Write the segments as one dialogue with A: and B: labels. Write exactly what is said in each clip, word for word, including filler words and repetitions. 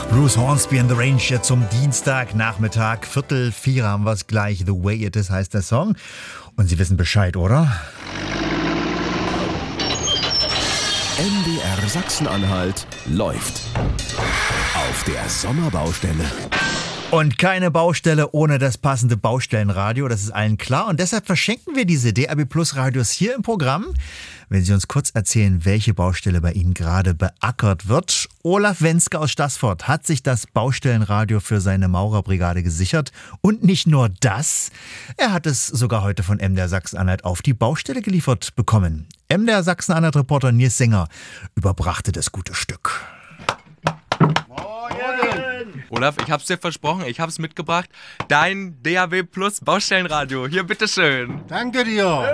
A: Bruce Hornsby and the Ranger zum Dienstagnachmittag. Viertel vier haben wir es gleich. The Way It Is heißt der Song. Und Sie wissen Bescheid, oder?
B: M D R Sachsen-Anhalt läuft auf der Sommerbaustelle.
A: Und keine Baustelle ohne das passende Baustellenradio, das ist allen klar. Und deshalb verschenken wir diese D A B Plus Radios hier im Programm. Wenn Sie uns kurz erzählen, welche Baustelle bei Ihnen gerade beackert wird. Olaf Wenske aus Staßfurt hat sich das Baustellenradio für seine Maurerbrigade gesichert. Und nicht nur das, er hat es sogar heute von M D R Sachsen-Anhalt auf die Baustelle geliefert bekommen. M D R Sachsen-Anhalt-Reporter Nils Sänger überbrachte das gute Stück.
C: Olaf, ich hab's dir versprochen, ich hab's mitgebracht. Dein D A B Plus Baustellenradio. Hier, bitteschön.
D: Danke dir.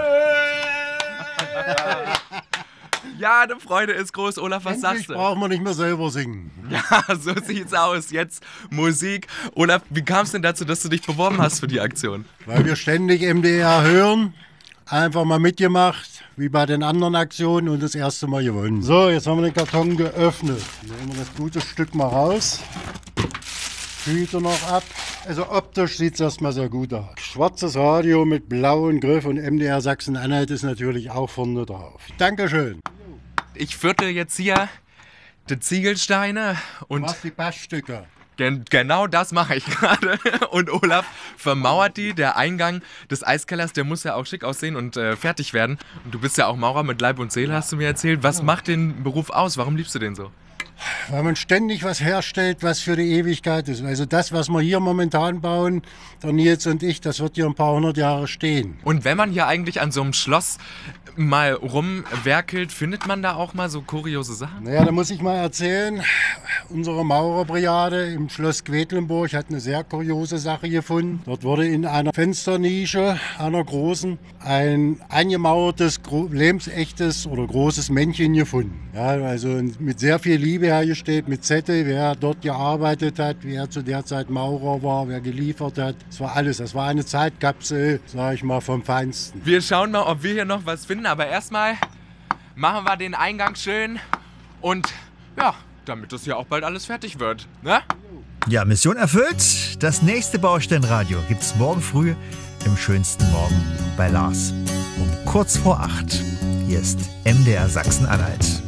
C: Ja, eine Freude ist groß. Olaf, was
D: Endlich
C: sagst du?
D: brauchen wir nicht mehr selber singen.
C: Ja, so sieht's aus. Jetzt Musik. Olaf, wie kam es denn dazu, dass du dich beworben hast für die Aktion?
D: Weil wir ständig M D R hören. Einfach mal mitgemacht, wie bei den anderen Aktionen und das erste Mal gewonnen. So, jetzt haben wir den Karton geöffnet. Nehmen wir das gute Stück mal raus. Tüte noch ab. Also optisch sieht es erstmal sehr gut aus. Schwarzes Radio mit blauem Griff und M D R Sachsen-Anhalt ist natürlich auch vorne drauf. Dankeschön.
C: Ich viertel jetzt hier die Ziegelsteine und
D: Was die Bassstücke.
C: gen genau das mache ich gerade. Und Olaf vermauert die. Der Eingang des Eiskellers, der muss ja auch schick aussehen und äh, fertig werden. Und du bist ja auch Maurer mit Leib und Seele, hast du mir erzählt. Was macht den Beruf aus? Warum liebst du den so?
D: Weil man ständig was herstellt, was für die Ewigkeit ist. Also das, was wir hier momentan bauen, der Nils und ich, das wird hier ein paar hundert Jahre stehen.
C: Und wenn man hier eigentlich an so einem Schloss mal rumwerkelt, findet man da auch mal so kuriose Sachen?
D: Naja, da muss ich mal erzählen, unsere Maurerbrigade im Schloss Quedlinburg hat eine sehr kuriose Sache gefunden. Dort wurde in einer Fensternische, einer großen, ein eingemauertes, lebensechtes oder großes Männchen gefunden. Ja, also mit sehr viel Liebe hergestellt, mit Zettel, wer dort gearbeitet hat, wer zu der Zeit Maurer war, wer geliefert hat. Das war alles. Das war eine Zeitkapsel, sage ich mal, vom Feinsten.
C: Wir schauen mal, ob wir hier noch was finden. Aber erstmal machen wir den Eingang schön und ja, damit das hier auch bald alles fertig wird. Ne?
A: Ja, Mission erfüllt. Das nächste Baustellenradio gibt's morgen früh im schönsten Morgen bei Lars. Um kurz vor acht. Hier ist M D R Sachsen-Anhalt.